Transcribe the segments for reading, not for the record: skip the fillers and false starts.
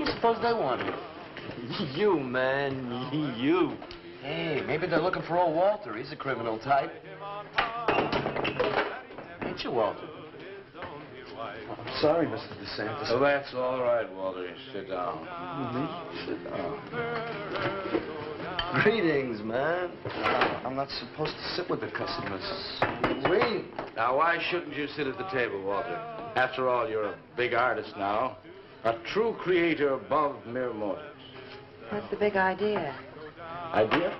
do you suppose they want here? You, man, you. Hey, maybe they're looking for old Walter. He's a criminal type. Ain't you, Walter? I'm sorry, Mr. DeSantis. Oh, that's all right, Walter. Sit down. Sit down. Greetings, man. I'm not supposed to sit with the customers. Wait. Now, why shouldn't you sit at the table, Walter? After all, you're a big artist now. A true creator above mere mortals. What's the big idea? Idea?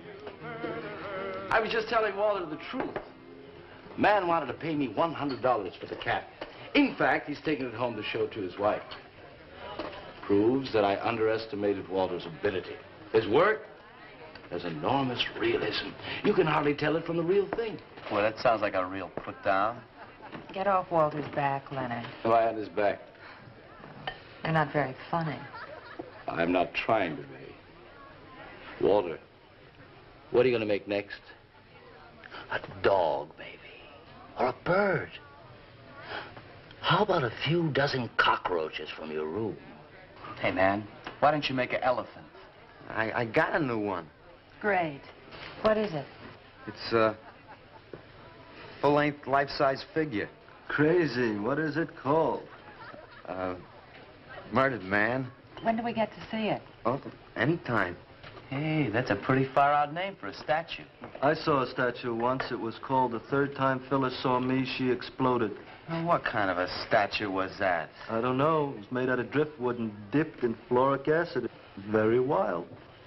I was just telling Walter the truth. Man wanted to pay me $100 for the cat. In fact, he's taking it home to show to his wife. Proves that I underestimated Walter's ability. His work has enormous realism. You can hardly tell it from the real thing. Well, that sounds like a real put-down. Get off Walter's back, Leonard. Lie on his back. You're not very funny. I'm not trying to be. Walter, what are you going to make next? A dog, maybe. Or a bird. How about a few dozen cockroaches from your room? Hey, man, why don't you make an elephant? I got a new one. Great. What is it? It's a full-length, life-size figure. Crazy. What is it called? Murdered man. When do we get to see it? Oh, anytime. Hey, that's a pretty far-out name for a statue. I saw a statue once. It was called The Third Time Phyllis Saw Me, She Exploded. Well, what kind of a statue was that? I don't know. It was made out of driftwood and dipped in fluoric acid. Very wild.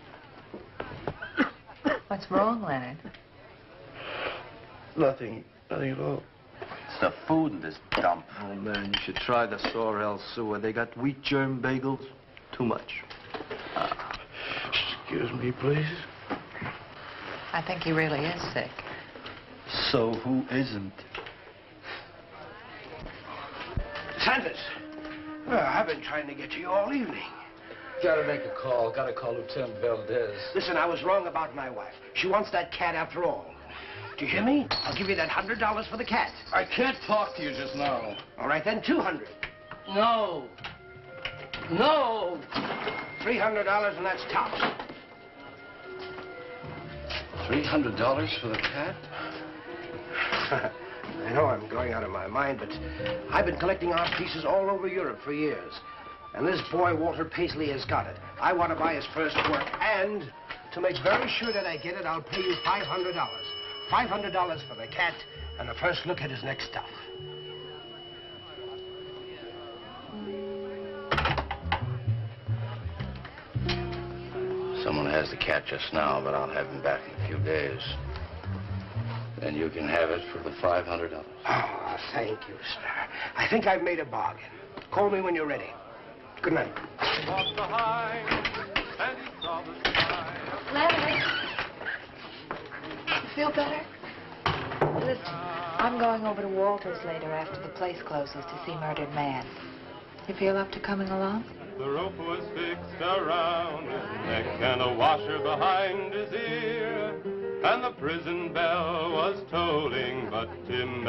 What's wrong, Leonard? Nothing at all. It's the food in this dump. Oh, man, you should try the Sorrel sewer. They got wheat germ bagels. Too much. Excuse me, please. I think he really is sick. So who isn't? Santos, I've been trying to get to you all evening. Gotta make a call. Gotta call Lieutenant Valdez. Listen, I was wrong about my wife. She wants that cat after all. Do you hear me? I'll give you that $100 for the cat. I can't talk to you just now. All right, then, $200. No. No. $300, and that's tops. $300 for the cat? I know I'm going out of my mind, but I've been collecting art pieces all over Europe for years. And this boy, Walter Paisley, has got it. I want to buy his first work, and to make very sure that I get it, I'll pay you $500. $500 for the cat, and the first look at his next stuff. Someone has the cat just now, but I'll have him back in a few days. Then you can have it for the $500. Oh, thank you, sir. I think I've made a bargain. Call me when you're ready. Good night. Leonard! You feel better? Listen, I'm going over to Walter's later after the place closes to see Murdered Man. You feel up to coming along? The rope was fixed around his neck and a washer behind his ear, and the prison bell was tolling, but Tim